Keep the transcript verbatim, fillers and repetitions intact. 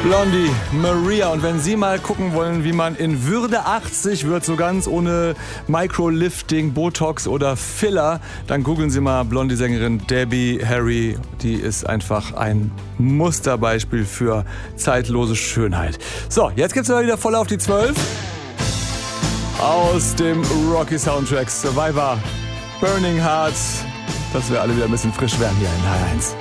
Blondie, Maria. Und wenn Sie mal gucken wollen, wie man in Würde achtzig wird, so ganz ohne Microlifting, Botox oder Filler, dann googeln Sie mal Blondie-Sängerin Debbie Harry. Die ist einfach ein Musterbeispiel für zeitlose Schönheit. So, jetzt gibt's aber wieder voll auf die zwölf. Aus dem Rocky Soundtrack Survivor, Burning Hearts, dass wir alle wieder ein bisschen frisch werden hier in H eins.